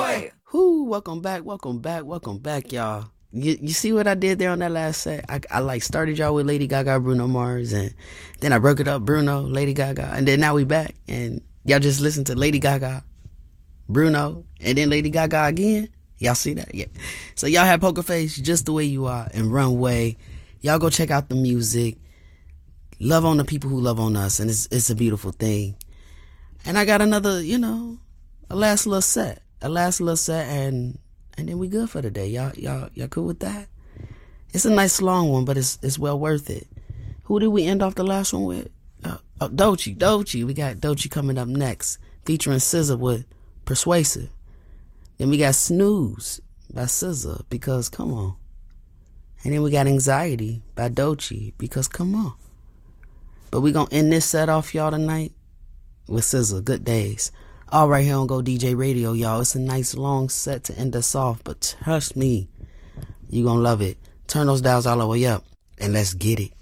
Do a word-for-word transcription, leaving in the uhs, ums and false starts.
Runway. Whoo, welcome back, welcome back, welcome back, y'all. You, you see what I did there on that last set? I, I like started y'all with Lady Gaga, Bruno Mars, and then I broke it up, Bruno, Lady Gaga, and then now we back, and y'all just listen to Lady Gaga, Bruno, and then Lady Gaga again. Y'all see that? Yeah. So y'all have Poker Face just the way you are and Runway. Y'all go check out the music. Love on the people who love on us, and it's it's a beautiful thing. And I got another, you know, a last little set, a last little set, and and then we good for the day. Y'all, y'all, y'all cool with that? It's a nice long one, but it's it's well worth it. Who did we end off the last one with? Uh, oh, Doechii, Doechii. We got Doechii coming up next, featuring S Z A with Persuasive. Then we got Snooze by S Z A, because come on. And then we got Anxiety by Doechii, because come on. But we gonna end this set off, y'all, tonight with S Z A, Good Days. All right here on Go D J Radio, y'all. It's a nice long set to end us off, but trust me, you gonna love it. Turn those dials all the way up, and let's get it.